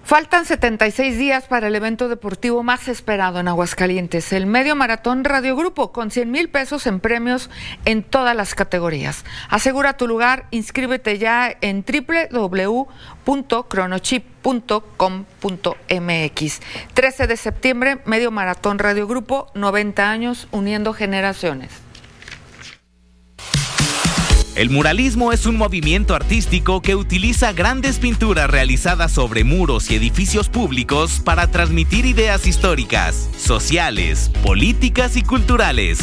Faltan 76 días para el evento deportivo más esperado en Aguascalientes, el Medio Maratón Radio Grupo, con 100,000 pesos en premios en todas las categorías. Asegura tu lugar, inscríbete ya en www.cronochip.com.mx. 13 de septiembre, Medio Maratón Radio Grupo, 90 años uniendo generaciones. El muralismo es un movimiento artístico que utiliza grandes pinturas realizadas sobre muros y edificios públicos para transmitir ideas históricas, sociales, políticas y culturales.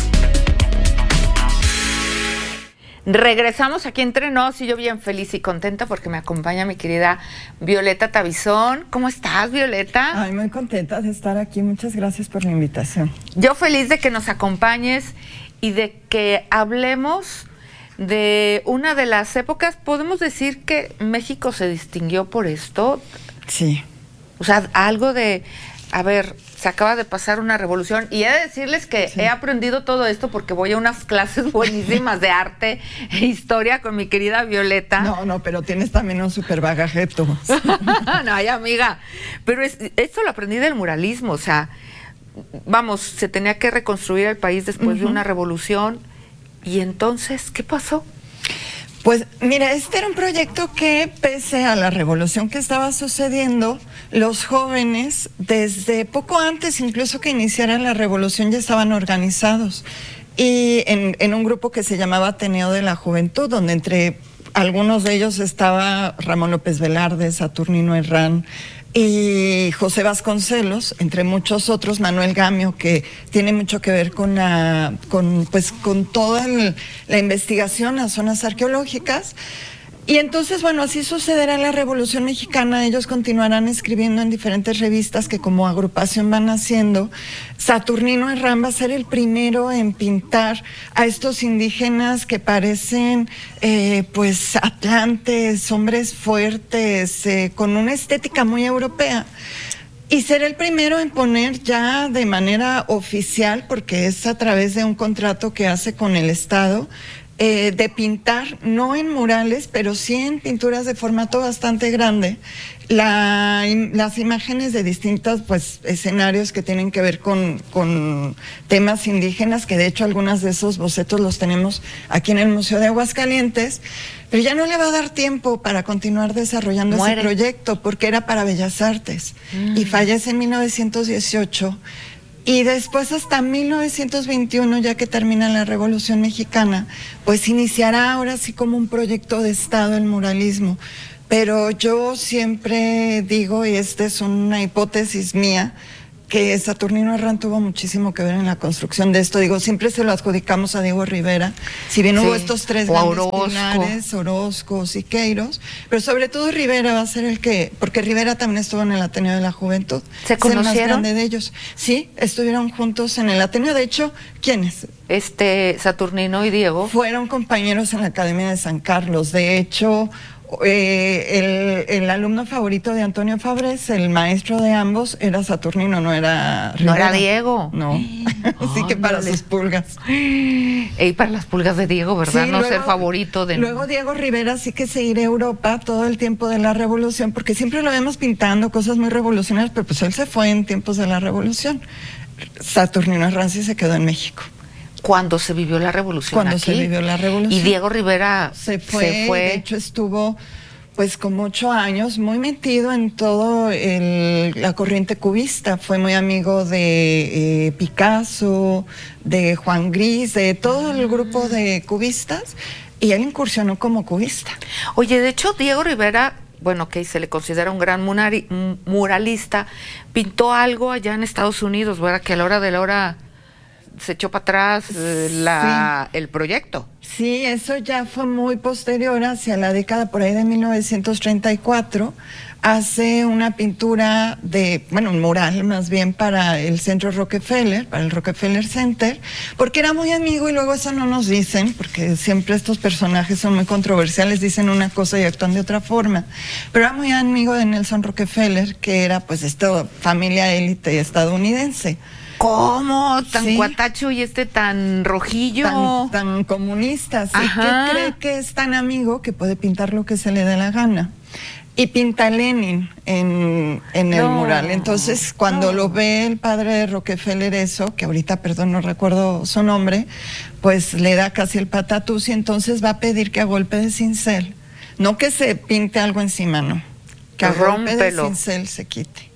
Regresamos aquí entre nos y yo bien feliz y contenta porque me acompaña mi querida Violeta Tabizón. ¿Cómo estás, Violeta? Ay, muy contenta de estar aquí. Muchas gracias por la invitación. Yo feliz de que nos acompañes y de que hablemos de una de las épocas. ¿Podemos decir que México se distinguió por esto? Sí. O sea, algo de, a ver, se acaba de pasar una revolución y he de decirles que sí, he aprendido todo esto porque voy a unas clases buenísimas de arte e historia con mi querida Violeta. No, pero tienes también un súper bagaje tú. No, ay, amiga, pero esto lo aprendí del muralismo, o sea, vamos, se tenía que reconstruir el país después de una revolución. ¿Y entonces qué pasó? Pues mira, este era un proyecto que, pese a la revolución que estaba sucediendo, los jóvenes, desde poco antes incluso que iniciara la revolución, ya estaban organizados. Y en un grupo que se llamaba Ateneo de la Juventud, donde entre algunos de ellos estaba Ramón López Velarde, Saturnino Herrán y José Vasconcelos, entre muchos otros, Manuel Gamio, que tiene mucho que ver con toda la investigación a zonas arqueológicas. Y entonces, bueno, así sucederá en la Revolución Mexicana. Ellos continuarán escribiendo en diferentes revistas que como agrupación van haciendo. Saturnino Herrán va a ser el primero en pintar a estos indígenas que parecen, atlantes, hombres fuertes, con una estética muy europea. Y será el primero en poner ya de manera oficial, porque es a través de un contrato que hace con el Estado, de pintar, no en murales, pero sí en pinturas de formato bastante grande, las imágenes de distintos escenarios que tienen que ver con temas indígenas, que de hecho algunos de esos bocetos los tenemos aquí en el Museo de Aguascalientes, pero ya no le va a dar tiempo para continuar desarrollando ese proyecto, porque era para Bellas Artes, y fallece en 1918. Y después hasta 1921, ya que termina la Revolución Mexicana, pues iniciará ahora sí como un proyecto de Estado el muralismo. Pero yo siempre digo, y esta es una hipótesis mía, que Saturnino Herrán tuvo muchísimo que ver en la construcción de esto. Digo, siempre se lo adjudicamos a Diego Rivera, si bien hubo estos tres grandes pilares, Orozco, Siqueiros, pero sobre todo Rivera va a ser el que, porque Rivera también estuvo en el Ateneo de la Juventud. ¿Se conocieron? Es el más grande de ellos. Sí, estuvieron juntos en el Ateneo. De hecho, ¿quiénes? Saturnino y Diego. Fueron compañeros en la Academia de San Carlos. De hecho, el alumno favorito de Antonio Fabres, el maestro de ambos, era Saturnino, no era Rivera. No era Diego. No. Así que para sus pulgas. Y para las pulgas de Diego, ¿verdad? Sí, no luego, ser favorito de... Luego Diego Rivera sí que se irá a Europa todo el tiempo de la Revolución, porque siempre lo vemos pintando cosas muy revolucionarias, pero pues él se fue en tiempos de la Revolución. Saturnino Herrán sí se quedó en México. Cuando se vivió la revolución aquí. Se vivió la revolución. Y Diego Rivera se fue. De hecho, estuvo pues como 8 años muy metido en todo la corriente cubista. Fue muy amigo de Picasso, de Juan Gris, de todo el grupo de cubistas, y él incursionó como cubista. Oye, de hecho, Diego Rivera, bueno, que se le considera un gran muralista, pintó algo allá en Estados Unidos, ¿verdad? Que a la hora de la hora se echó para atrás el proyecto. Sí, eso ya fue muy posterior, hacia la década por ahí de 1934. Hace una pintura un mural más bien para el Centro Rockefeller, para el Rockefeller Center, porque era muy amigo, y luego eso no nos dicen, porque siempre estos personajes son muy controversiales, dicen una cosa y actúan de otra forma, pero era muy amigo de Nelson Rockefeller, que era pues esta familia élite estadounidense. ¿Cómo? Tan cuatacho y tan rojillo. Tan comunista, sí, que cree que es tan amigo que puede pintar lo que se le dé la gana. y pinta Lenin en el mural. Entonces, cuando lo ve el padre de Rockefeller eso, que ahorita, perdón, no recuerdo su nombre, pues le da casi el patatús y entonces va a pedir que a golpe de cincel, no que se pinte algo encima, no, que a golpe de cincel se quite.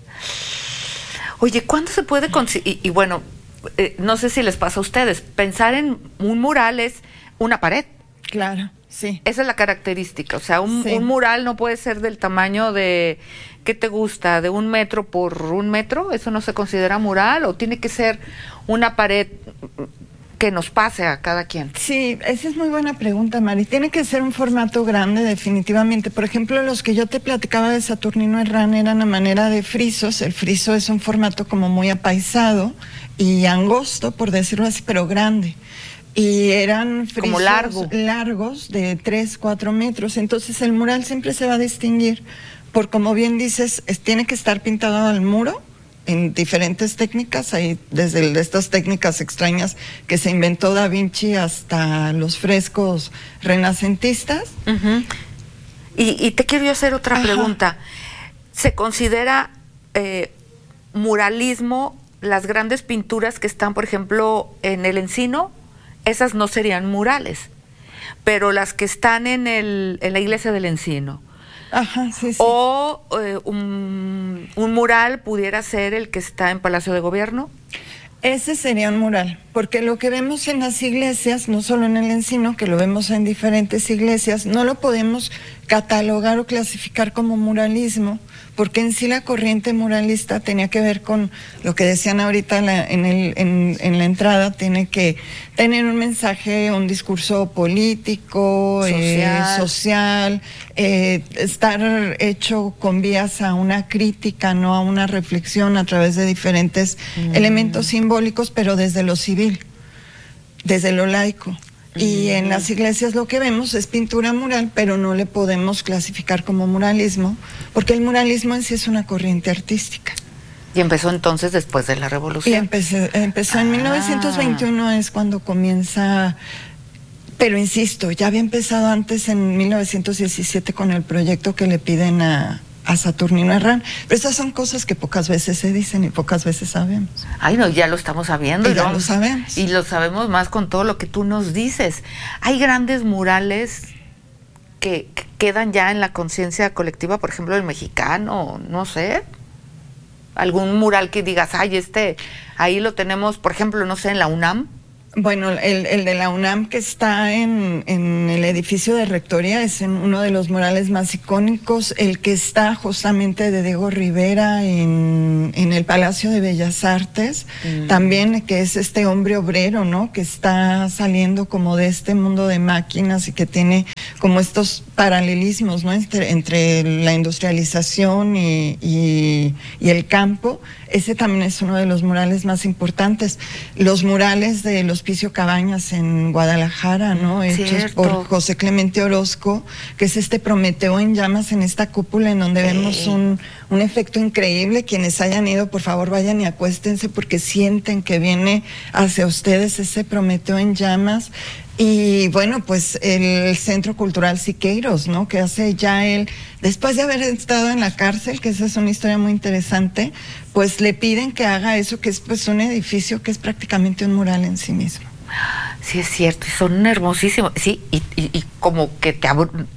Oye, ¿cuándo se puede conseguir? Y bueno, no sé si les pasa a ustedes, pensar en un mural es una pared. Claro. Sí. Esa es la característica, o sea, un mural no puede ser del tamaño de, ¿qué te gusta? ¿De 1 metro por 1 metro? ¿Eso no se considera mural? ¿O tiene que ser una pared que nos pase a cada quien? Sí, esa es muy buena pregunta, Mari. Tiene que ser un formato grande, definitivamente. Por ejemplo, los que yo te platicaba de Saturnino Herrán eran a manera de frisos. El friso es un formato como muy apaisado y angosto, por decirlo así, pero grande. Y eran frisos largos de 3, 4 metros. Entonces el mural siempre se va a distinguir por, como bien dices, tiene que estar pintado al muro en diferentes técnicas. Hay desde estas técnicas extrañas que se inventó Da Vinci hasta los frescos renacentistas. Uh-huh. Y te quiero yo hacer otra pregunta. ¿Se considera muralismo las grandes pinturas que están, por ejemplo, en el Encino? Esas no serían murales, pero las que están en la iglesia del Encino. Ajá, sí, sí. O un mural pudiera ser el que está en Palacio de Gobierno. Ese sería un mural, porque lo que vemos en las iglesias, no solo en el Encino, que lo vemos en diferentes iglesias, no lo podemos catalogar o clasificar como muralismo, porque en sí la corriente muralista tenía que ver con lo que decían ahorita en la entrada, tiene que tener un mensaje, un discurso político, social, estar hecho con vías a una crítica, no a una reflexión a través de diferentes elementos simbólicos, pero desde lo civil, desde lo laico. Y en las iglesias lo que vemos es pintura mural, pero no le podemos clasificar como muralismo, porque el muralismo en sí es una corriente artística. Y empezó entonces después de la Revolución. Y empezó en 1921 es cuando comienza, pero insisto, ya había empezado antes en 1917 con el proyecto que le piden a Saturnino Herrán, pero esas son cosas que pocas veces se dicen y pocas veces sabemos. Ay, no, ya lo estamos sabiendo. Y ya lo sabemos. Y lo sabemos más con todo lo que tú nos dices. Hay grandes murales que quedan ya en la conciencia colectiva, por ejemplo, el mexicano, no sé, algún mural que digas, ay, ahí lo tenemos, por ejemplo, no sé, en la UNAM. Bueno, el de la UNAM que está en el edificio de rectoría es uno de los murales más icónicos, el que está justamente de Diego Rivera en el Palacio de Bellas Artes, también que es este hombre obrero, ¿no? Que está saliendo como de este mundo de máquinas y que tiene como estos paralelismos, ¿no? Entre la industrialización y el campo. Ese también es uno de los murales más importantes. Los murales del Hospicio Cabañas en Guadalajara, ¿no? Hechos por José Clemente Orozco, que es este Prometeo en llamas en esta cúpula en donde vemos un efecto increíble. Quienes hayan ido, por favor, vayan y acuéstense porque sienten que viene hacia ustedes ese Prometeo en llamas. Y bueno, pues el Centro Cultural Siqueiros, ¿no? Que hace ya él, después de haber estado en la cárcel, que esa es una historia muy interesante, pues le piden que haga eso, que es pues un edificio que es prácticamente un mural en sí mismo. Sí, es cierto, y son hermosísimos, sí, y como que te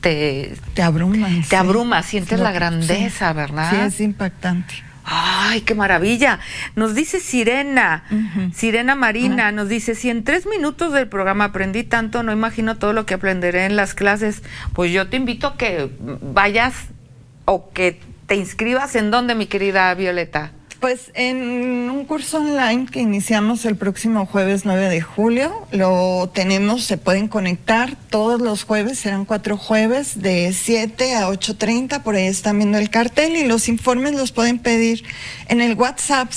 abruman. Te abruma, sientes la grandeza, sí, ¿verdad? Sí, es impactante. ¡Ay, qué maravilla! Nos dice Sirena, Sirena Marina, nos dice, si en 3 minutos del programa aprendí tanto, no imagino todo lo que aprenderé en las clases. Pues yo te invito a que vayas o que te inscribas. ¿En dónde, mi querida Violeta? Pues en un curso online que iniciamos el próximo jueves 9 de julio, lo tenemos, se pueden conectar todos los jueves, serán 4 jueves de 7 a 8:30, por ahí están viendo el cartel y los informes los pueden pedir en el WhatsApp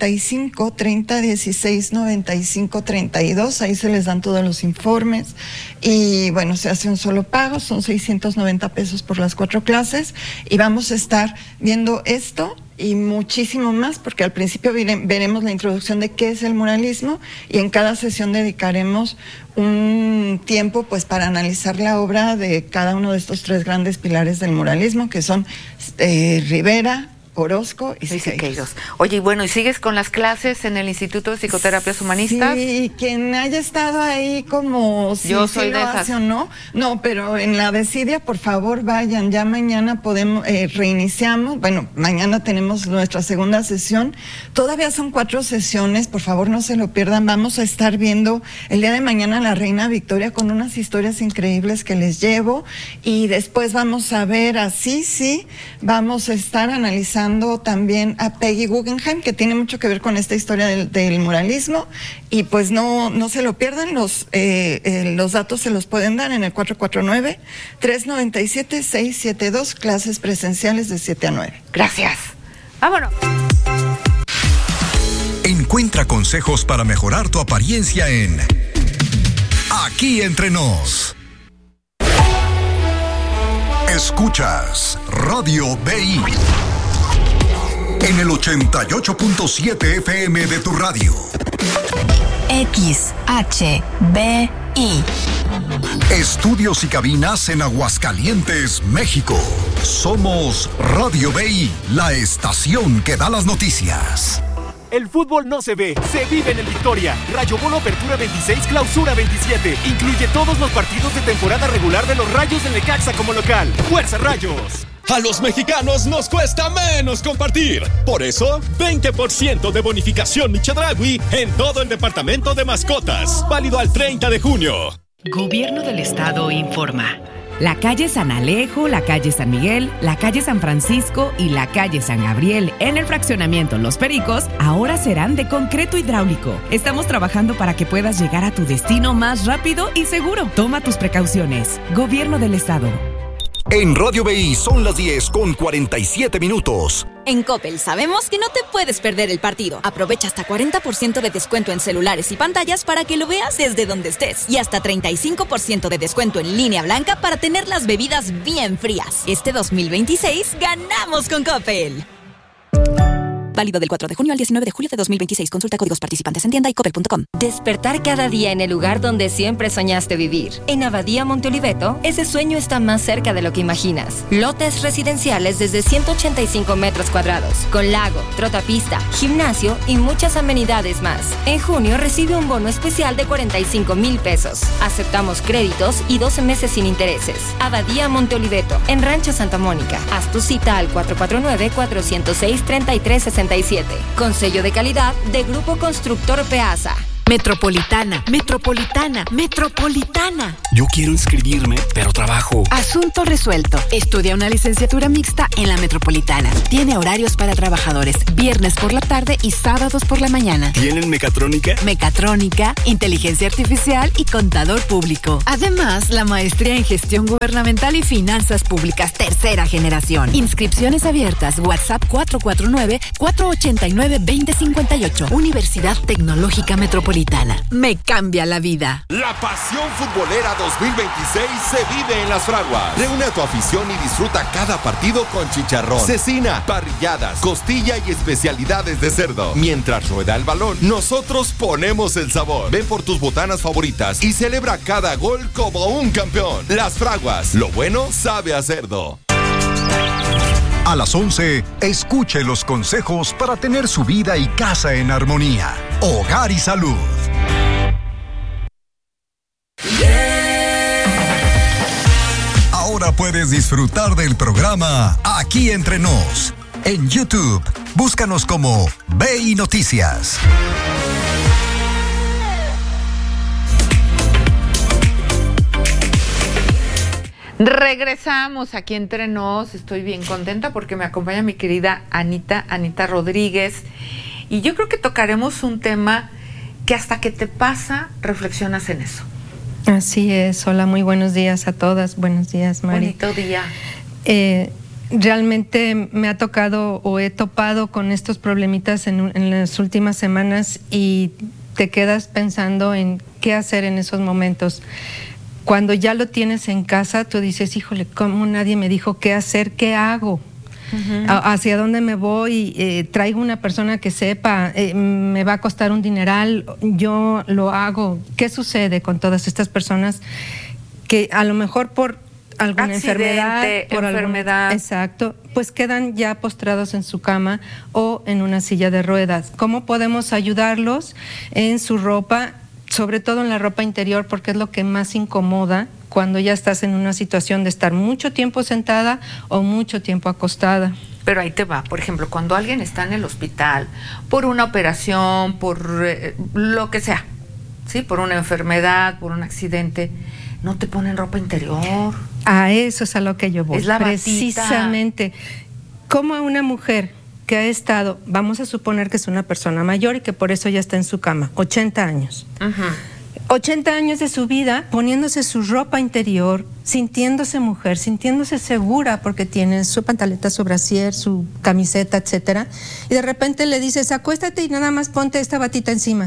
55 30 16 95 32, ahí se les dan todos los informes y bueno, se hace un solo pago, son 690 pesos por las 4 clases y vamos a estar viendo esto y muchísimo más, porque al principio veremos la introducción de qué es el muralismo y en cada sesión dedicaremos un tiempo pues para analizar la obra de cada uno de estos 3 grandes pilares del muralismo, que son Rivera, Orozco y Siqueiros. Oye, y bueno, ¿y sigues con las clases en el Instituto de Psicoterapias Humanistas? Sí, quien haya estado ahí como yo soy de esas. O no, pero en la Decidia, por favor, vayan, ya mañana podemos, reiniciamos, bueno, mañana tenemos nuestra segunda sesión, todavía son 4 sesiones, por favor no se lo pierdan, vamos a estar viendo el día de mañana a la Reina Victoria con unas historias increíbles que les llevo, y después vamos a ver a Sisi, vamos a estar analizando también a Peggy Guggenheim, que tiene mucho que ver con esta historia del muralismo, y pues no se lo pierdan, los datos se los pueden dar en el 449-397-672, clases presenciales de 7 a 9. Gracias. Vámonos. Encuentra consejos para mejorar tu apariencia en Aquí Entre Nos. Escuchas Radio BI en el 88.7 FM de tu radio. XHBI. Estudios y cabinas en Aguascalientes, México. Somos Radio BI, la estación que da las noticias. El fútbol no se ve, se vive en el Victoria. Rayo Bono Apertura 26, Clausura 27. Incluye todos los partidos de temporada regular de los Rayos del Necaxa como local. ¡Fuerza Rayos! A los mexicanos nos cuesta menos compartir. Por eso, 20% de bonificación Chedraui en todo el departamento de mascotas. Válido al 30 de junio. Gobierno del Estado informa. La calle San Alejo, la calle San Miguel, la calle San Francisco y la calle San Gabriel en el fraccionamiento Los Pericos ahora serán de concreto hidráulico. Estamos trabajando para que puedas llegar a tu destino más rápido y seguro. Toma tus precauciones. Gobierno del Estado. En Radio BI son las 10:47. En Coppel sabemos que no te puedes perder el partido. Aprovecha hasta 40% de descuento en celulares y pantallas para que lo veas desde donde estés. Y hasta 35% de descuento en línea blanca para tener las bebidas bien frías. Este 2026 ganamos con Coppel. Válido del 4 de junio al 19 de julio de 2026. Consulta códigos participantes en tienda y coppel.com. Despertar cada día en el lugar donde siempre soñaste vivir. En Abadía Monte Oliveto, ese sueño está más cerca de lo que imaginas. Lotes residenciales desde 185 metros cuadrados, con lago, trotapista, gimnasio y muchas amenidades más. En junio recibe un bono especial de 45,000 pesos. Aceptamos créditos y 12 meses sin intereses. Abadía Monte Oliveto, en Rancho Santa Mónica. Haz tu cita al 449-406-3360. Con sello de calidad de Grupo Constructor Peasa. Metropolitana, Metropolitana, Metropolitana. Yo quiero inscribirme, pero trabajo. Asunto resuelto. Estudia una licenciatura mixta en la Metropolitana. Tiene horarios para trabajadores, viernes por la tarde y sábados por la mañana. ¿Tienen mecatrónica? Mecatrónica, inteligencia artificial y contador público. Además, la maestría en gestión gubernamental y finanzas públicas, tercera generación. Inscripciones abiertas. WhatsApp 449-489-2058. Universidad Tecnológica Metropolitana. Me cambia la vida. La pasión futbolera 2026 se vive en Las Fraguas. Reúne a tu afición y disfruta cada partido con chicharrón, cecina, parrilladas, costilla y especialidades de cerdo. Mientras rueda el balón, nosotros ponemos el sabor. Ven por tus botanas favoritas y celebra cada gol como un campeón. Las Fraguas, lo bueno sabe a cerdo. A las 11, escuche los consejos para tener su vida y casa en armonía. Hogar y Salud. Ahora puedes disfrutar del programa Aquí Entre Nos. En YouTube, búscanos como BI Noticias. Regresamos aquí Entre Nos. Estoy bien contenta porque me acompaña mi querida Anita Rodríguez. Y yo creo que tocaremos un tema que hasta que te pasa, reflexionas en eso. Así es. Hola, muy buenos días a todas. Buenos días, Mari. Bonito día. Realmente me ha tocado o he topado con estos problemitas en las últimas semanas y te quedas pensando en qué hacer en esos momentos. Cuando ya lo tienes en casa, tú dices, híjole, ¿cómo nadie me dijo qué hacer? ¿Qué hago? hacia dónde me voy, traigo una persona que sepa, me va a costar un dineral, yo lo hago. ¿Qué sucede con todas estas personas que a lo mejor por alguna enfermedad, exacto, pues quedan ya postrados en su cama o en una silla de ruedas? ¿Cómo podemos ayudarlos en su ropa, sobre todo en la ropa interior, porque es lo que más incomoda cuando ya estás en una situación de estar mucho tiempo sentada o mucho tiempo acostada? Pero ahí te va, por ejemplo, cuando alguien está en el hospital por una operación, por lo que sea, ¿sí? Por una enfermedad, por un accidente, no te ponen ropa interior. A eso es a lo que yo voy. Es la precisamente. Como a una mujer que ha estado, vamos a suponer que es una persona mayor y que por eso ya está en su cama, 80 años. 80 años de su vida poniéndose su ropa interior, sintiéndose mujer, sintiéndose segura porque tiene su pantaleta, su brasier, su camiseta, etcétera, y de repente le dices, acuéstate y nada más ponte esta batita encima.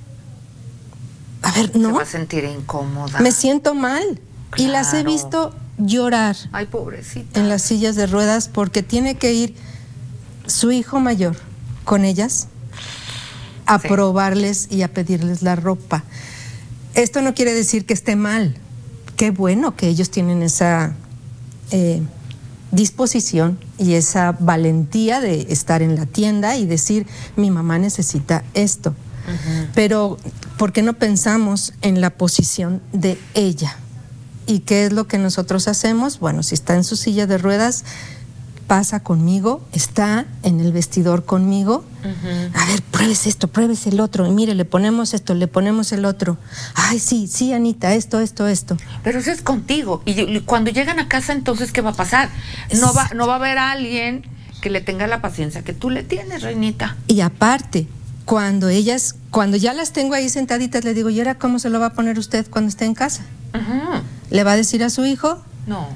A ver, no. Se va a sentir incómoda. Me siento mal. Claro. Y las he visto llorar. Ay, pobrecita. En las sillas de ruedas porque tiene que ir su hijo mayor con ellas a probarles y a pedirles la ropa. Esto no quiere decir que esté mal. Qué bueno que ellos tienen esa disposición y esa valentía de estar en la tienda y decir, mi mamá necesita esto. Pero ¿por qué no pensamos en la posición de ella? ¿Y qué es lo que nosotros hacemos? Bueno, si está en su silla de ruedas, pasa conmigo, está en el vestidor conmigo. A ver, pruebes esto, pruebes el otro, y mire, le ponemos esto, le ponemos el otro. Ay, sí, Anita, esto. Pero eso es contigo. Y cuando llegan a casa, entonces, ¿qué va a pasar? No va a haber alguien que le tenga la paciencia que tú le tienes, Reinita. Y aparte, cuando ya las tengo ahí sentaditas, le digo, ¿y ahora cómo se lo va a poner usted cuando esté en casa? ¿Le va a decir a su hijo? No.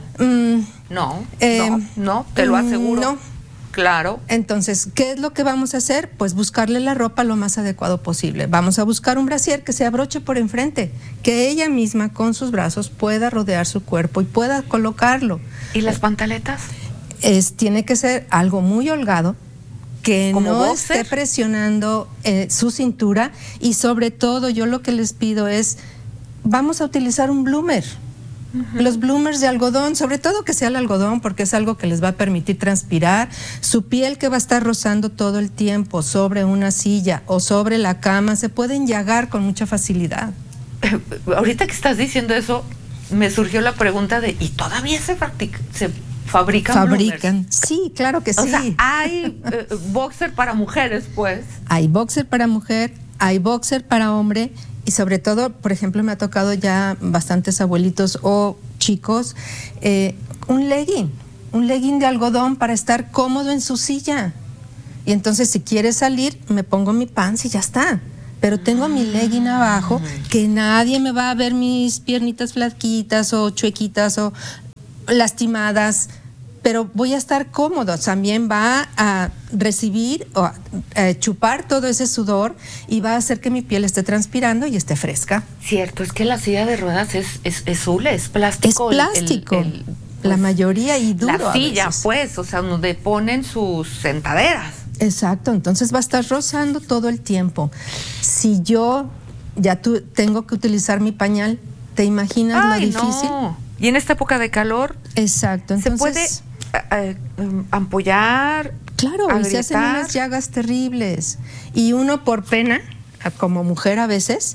No, te lo aseguro. No. Claro. Entonces, ¿qué es lo que vamos a hacer? Pues buscarle la ropa lo más adecuado posible. Vamos a buscar un brasier que se abroche por enfrente, que ella misma con sus brazos pueda rodear su cuerpo y pueda colocarlo. ¿Y las pantaletas? Tiene que ser algo muy holgado, que no boxer, esté presionando su cintura, y sobre todo yo lo que les pido es, vamos a utilizar un bloomer. Los bloomers de algodón, sobre todo que sea el algodón, porque es algo que les va a permitir transpirar. Su piel, que va a estar rozando todo el tiempo sobre una silla o sobre la cama, se pueden llagar con mucha facilidad. Ahorita que estás diciendo eso, me surgió la pregunta de, ¿y todavía se fabrican bloomers? Sí, claro que sí. O sea, hay boxer para mujeres, pues. Hay boxer para mujer, hay boxer para hombre. Y sobre todo, por ejemplo, me ha tocado ya bastantes abuelitos o chicos, un legging de algodón para estar cómodo en su silla. Y entonces, si quiere salir, me pongo mi pants y ya está. Pero tengo mi legging abajo, que nadie me va a ver mis piernitas flaquitas o chuequitas o lastimadas, pero voy a estar cómodo. También va a recibir o a chupar todo ese sudor y va a hacer que mi piel esté transpirando y esté fresca. Cierto, es que la silla de ruedas es hule, es plástico. Es plástico, la mayoría, y duro. La silla, pues, o sea, donde ponen sus sentaderas. Exacto, entonces va a estar rozando todo el tiempo. Si yo tengo que utilizar mi pañal, ¿te imaginas lo difícil? No. Y en esta época de calor, exacto, entonces se puede ampollar. Claro, y se hacen unas llagas terribles. Y uno, por pena, como mujer a veces,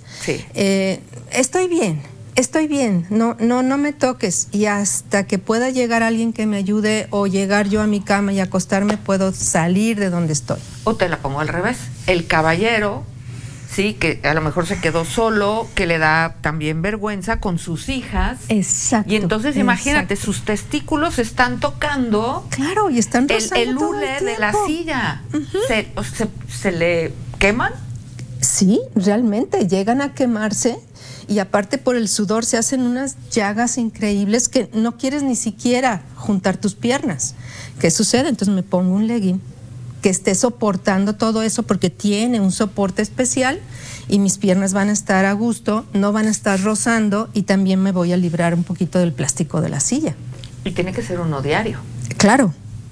estoy bien, no me toques. Y hasta que pueda llegar alguien que me ayude o llegar yo a mi cama y acostarme, puedo salir de donde estoy. O te la pongo al revés. El caballero, sí, que a lo mejor se quedó solo, que le da también vergüenza con sus hijas. Exacto. Y entonces imagínate, sus testículos están tocando. Claro, y están rozando el hule de la silla. ¿Se le queman? Sí, realmente llegan a quemarse, y aparte por el sudor se hacen unas llagas increíbles que no quieres ni siquiera juntar tus piernas. ¿Qué sucede? Entonces me pongo un legging que esté soportando todo eso, porque tiene un soporte especial, y mis piernas van a estar a gusto, no van a estar rozando, y también me voy a librar un poquito del plástico de la silla. Y tiene que ser uno diario. Claro,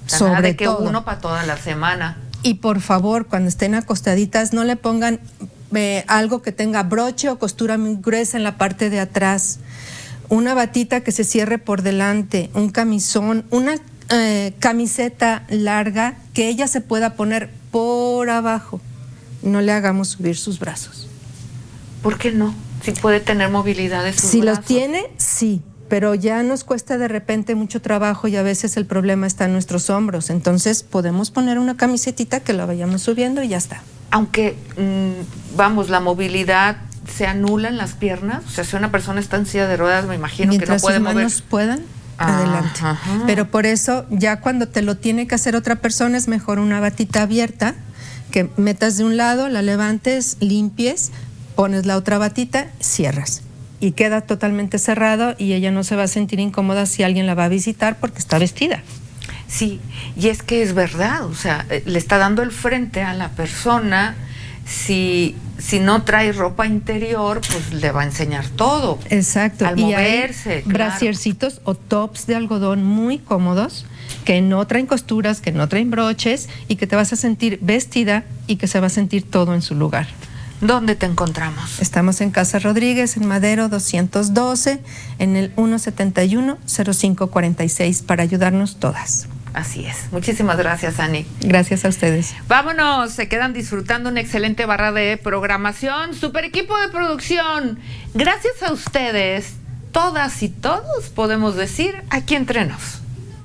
Nada de que uno para toda la semana. Y por favor, cuando estén acostaditas, no le pongan algo que tenga broche o costura muy gruesa en la parte de atrás. Una batita que se cierre por delante, un camisón, una camiseta larga que ella se pueda poner por abajo. No le hagamos subir sus brazos. ¿Por qué no? Si puede tener movilidad de sus si brazos. los tiene, sí, pero ya nos cuesta de repente mucho trabajo y a veces el problema está en nuestros hombros. Entonces podemos poner una camisetita que la vayamos subiendo y ya está. Aunque, la movilidad se anula en las piernas. O sea, si una persona está en silla de ruedas, me imagino mientras que no puede sus manos mover. puedan, adelante. Ajá. Pero por eso, ya cuando te lo tiene que hacer otra persona, es mejor una batita abierta, que metas de un lado, la levantes, limpies, pones la otra batita, cierras. Y queda totalmente cerrado y ella no se va a sentir incómoda si alguien la va a visitar porque está vestida. Sí, y es que es verdad, o sea, le está dando el frente a la persona. Si no trae ropa interior, pues le va a enseñar todo. Exacto. Al moverse, claro. Brasiercitos o tops de algodón muy cómodos, que no traen costuras, que no traen broches y que te vas a sentir vestida y que se va a sentir todo en su lugar. ¿Dónde te encontramos? Estamos en Casa Rodríguez, en Madero 212, en el 171-0546, para ayudarnos todas. Así es. Muchísimas gracias, Ani. Gracias a ustedes. Vámonos, se quedan disfrutando una excelente barra de programación. Super equipo de producción. Gracias a ustedes, todas y todos, podemos decir, aquí entre nos.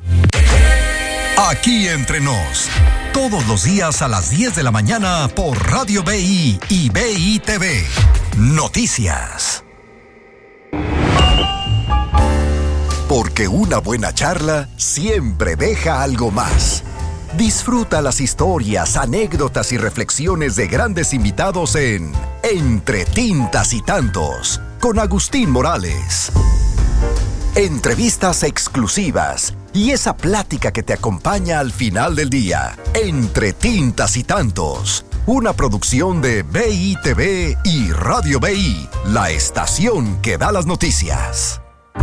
Aquí entre nos, todos los días a las 10 de la mañana por Radio BI y BI TV. Noticias. Porque una buena charla siempre deja algo más. Disfruta las historias, anécdotas y reflexiones de grandes invitados en Entre Tintas y Tantos, con Agustín Morales. Entrevistas exclusivas y esa plática que te acompaña al final del día. Entre Tintas y Tantos, una producción de BI TV y Radio BI, la estación que da las noticias.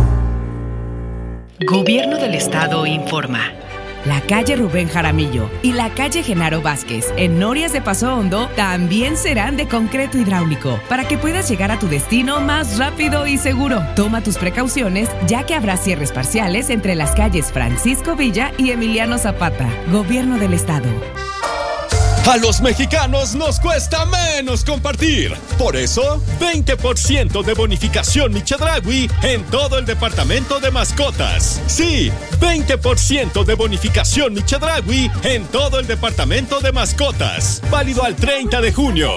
Gobierno del Estado informa. La calle Rubén Jaramillo y la calle Genaro Vázquez en Norias de Paso Hondo también serán de concreto hidráulico para que puedas llegar a tu destino más rápido y seguro. Toma tus precauciones, ya que habrá cierres parciales entre las calles Francisco Villa y Emiliano Zapata. Gobierno del Estado. A los mexicanos nos cuesta menos compartir. Por eso, 20% de bonificación Chedraui en todo el departamento de mascotas. Sí, 20% de bonificación Chedraui en todo el departamento de mascotas. Válido al 30 de junio.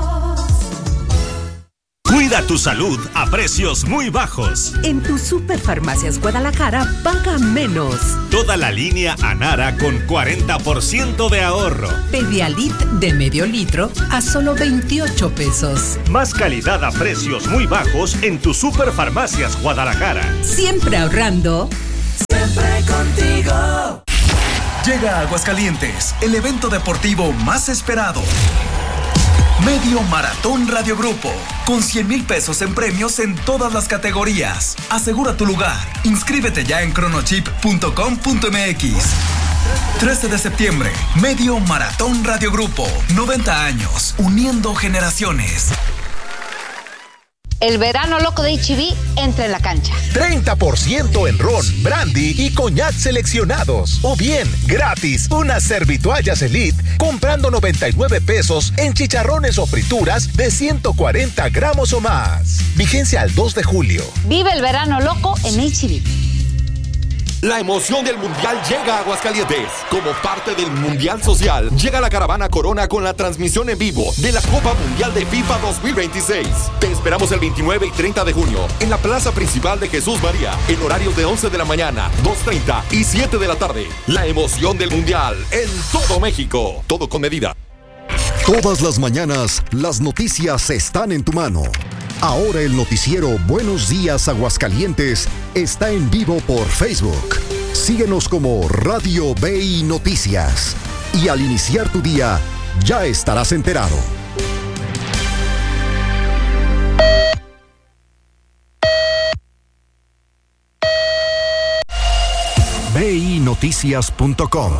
Cuida tu salud a precios muy bajos. En tu Superfarmacias Guadalajara paga menos. Toda la línea Anara con 40% de ahorro. Pedialit de medio litro a solo 28 pesos. Más calidad a precios muy bajos en tu Superfarmacias Guadalajara. Siempre ahorrando. Siempre contigo. Llega a Aguascalientes, el evento deportivo más esperado. Medio Maratón Radio Grupo, con 100,000 pesos en premios en todas las categorías. Asegura tu lugar. Inscríbete ya en cronochip.com.mx. 13 de septiembre, Medio Maratón Radio Grupo. 90 años, uniendo generaciones. El verano loco de H-E-B entra en la cancha. 30% en ron, brandy y coñac seleccionados. O bien, gratis, unas servitoallas Elite comprando 99 pesos en chicharrones o frituras de 140 gramos o más. Vigencia al 2 de julio. Vive el verano loco en H-E-B. La emoción del Mundial llega a Aguascalientes. Como parte del Mundial Social, llega la caravana Corona con la transmisión en vivo de la Copa Mundial de FIFA 2026. Te esperamos el 29 y 30 de junio en la plaza principal de Jesús María, en horarios de 11 de la mañana, 2:30 y 7 de la tarde. La emoción del Mundial en todo México. Todo con medida. Todas las mañanas, las noticias están en tu mano. Ahora el noticiero Buenos Días Aguascalientes está en vivo por Facebook. Síguenos como Radio BI Noticias. Y al iniciar tu día, ya estarás enterado. binoticias.com.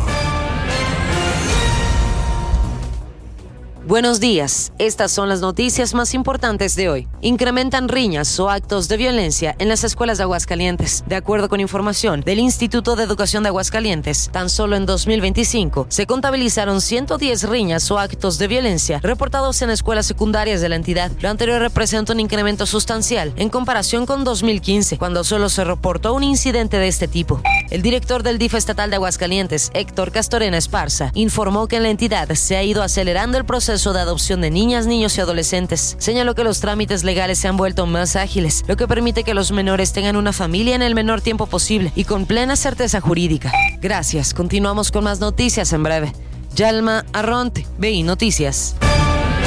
Buenos días, estas son las noticias más importantes de hoy. Incrementan riñas o actos de violencia en las escuelas de Aguascalientes. De acuerdo con información del Instituto de Educación de Aguascalientes, tan solo en 2025 se contabilizaron 110 riñas o actos de violencia reportados en escuelas secundarias de la entidad. Lo anterior representa un incremento sustancial en comparación con 2015, cuando solo se reportó un incidente de este tipo. El director del DIF estatal de Aguascalientes, Héctor Castorena Esparza, informó que en la entidad se ha ido acelerando el proceso de adopción de niñas, niños y adolescentes. Señaló que los trámites legales se han vuelto más ágiles, lo que permite que los menores tengan una familia en el menor tiempo posible y con plena certeza jurídica. Gracias, continuamos con más noticias en breve. Yalma Arronte, BI Noticias.